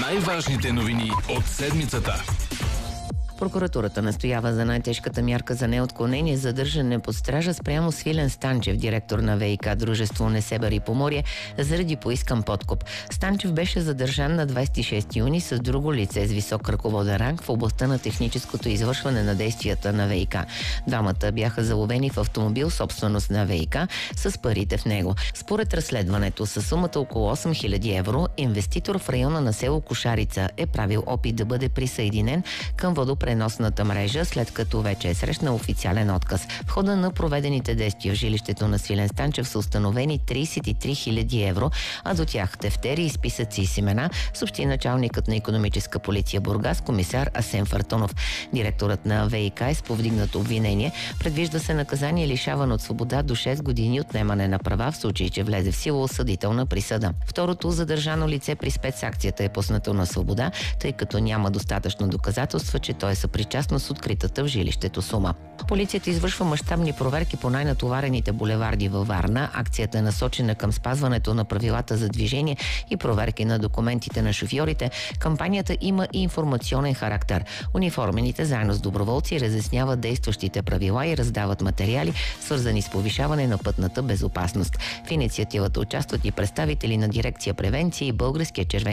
Най-важните новини от седмицата. Прокуратурата настоява за най-тежката мярка за неотклонение задържане под стража спрямо Свилен Станчев, директор на ВиК дружество Несебър и Поморие, заради поискан подкуп. Станчев беше задържан на 26 юни с друго лице с висок ръководен ранг в областта на техническото извършване на действията на ВиК. Двамата бяха заловени в автомобил, собственост на ВиК, с парите в него. Според разследването, със сумата около 8000 евро, инвеститор в района на село Кошарица е правил опит да бъде присъединен към водопреносната мрежа, след като вече е срещнал официален отказ. В хода на проведените действия в жилището на Свилен Станчев са установени 33 000 евро, а до тях тефтери и списъци с имена, съобщи началникът на икономическа полиция Бургас, комисар Асен Фартунов. Директорът на ВиК е с повдигнато обвинение. Предвижда се наказание лишаване от свобода до 6 години отнемане на права, в случай че влезе в сила осъдителна присъда. Второто задържано лице при спецакцията е пуснато на свобода, тъй като няма достатъчно доказателства, че той е съпричастно с откритата в жилището сума. Полицията извършва мащабни проверки по най-натоварените булеварди във Варна. Акцията е насочена към спазването на правилата за движение и проверки на документите на шофьорите. Кампанията има и информационен характер. Униформените заедно с доброволци разясняват действащите правила и раздават материали, свързани с повишаване на пътната безопасност. В инициативата участват и представители на дирекция превенция и Българския червен